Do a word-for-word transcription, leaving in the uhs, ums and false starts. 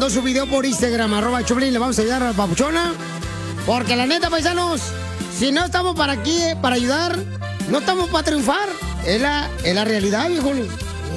mandó su video por Instagram, arroba Choplin. Le vamos a ayudar a la papuchona. Porque la neta, paisanos, si no estamos para aquí, eh, para ayudar, no estamos para triunfar. Es la, es la realidad, viejo.